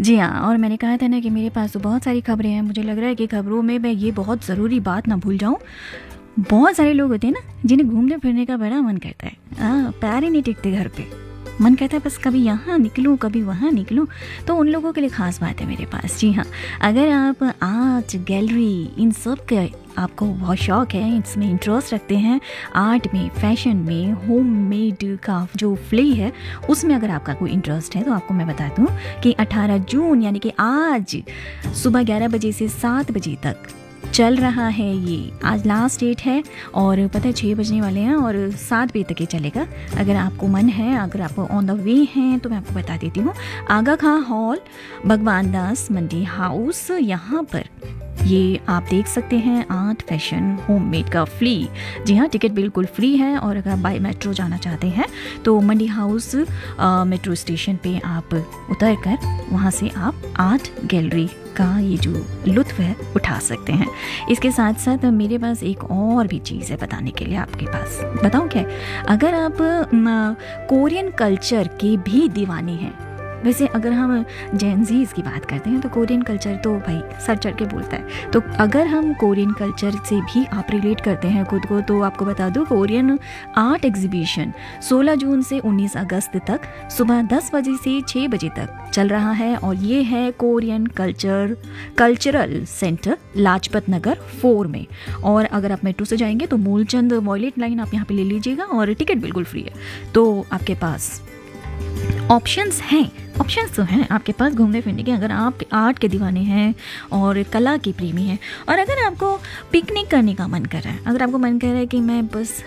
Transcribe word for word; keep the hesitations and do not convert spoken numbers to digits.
जी हाँ, और मैंने कहा था ना कि मेरे पास तो बहुत सारी खबरें हैं। मुझे लग रहा है कि खबरों में मैं ये बहुत ज़रूरी बात ना भूल जाऊँ। बहुत सारे लोग होते हैं ना जिन्हें घूमने फिरने का बड़ा मन करता है, हाँ, पैर ही नहीं टिकते घर पे। मन कहता है बस कभी यहाँ निकलूँ कभी वहाँ निकलूँ। तो उन लोगों के लिए ख़ास बात है मेरे पास। जी हाँ, अगर आप आर्ट गैलरी इन सब के आपको बहुत शौक़ है, इसमें इंटरेस्ट रखते हैं, आर्ट में, फैशन में, होम मेड का जो फ्ले है उसमें अगर आपका कोई इंटरेस्ट है तो आपको मैं बता दूं कि अठारह जून यानी कि आज सुबह ग्यारह बजे से सात बजे तक चल रहा है ये। आज लास्ट डेट है और पता है छः बजने वाले हैं और सात बजे तक ये चलेगा। अगर आपको मन है, अगर आप ऑन द वे हैं तो मैं आपको बता देती हूँ। आगा खां हॉल, भगवान दास मंडी हाउस, यहाँ पर ये आप देख सकते हैं आर्ट फैशन होममेड का फ्ली। जी हाँ, टिकट बिल्कुल फ्री है। और अगर आप बाय मेट्रो जाना चाहते हैं तो मंडी हाउस आ, मेट्रो स्टेशन पे आप उतर कर वहाँ से आप आर्ट गैलरी का ये जो लुत्फ़ है उठा सकते हैं। इसके साथ साथ मेरे पास एक और भी चीज़ है बताने के लिए आपके पास। बताऊँ क्या? अगर आप न, कोरियन कल्चर के भी दीवाने हैं, वैसे अगर हम जेनजीज की बात करते हैं तो कोरियन कल्चर तो भाई सर चढ़ के बोलता है। तो अगर हम कोरियन कल्चर से भी आप रिलेट करते हैं खुद को तो आपको बता दूं कोरियन आर्ट एग्जीबिशन सोलह जून से उन्नीस अगस्त तक सुबह दस बजे से छः बजे तक चल रहा है। और ये है Korean culture cultural centre Lajpat Nagar four में। और अगर आप मेट्रो से जाएंगे तो मूलचंद वॉयलेट लाइन आप यहाँ पे ले लीजिएगा और टिकट बिल्कुल फ्री है। तो आपके पास ऑप्शंस हैं, ऑप्शंस तो हैं आपके पास घूमने फिरने के। अगर आप आर्ट के दीवाने हैं और कला के प्रेमी हैं और अगर आपको पिकनिक करने का मन कर रहा है, अगर आपको मन कर रहा है कि मैं बस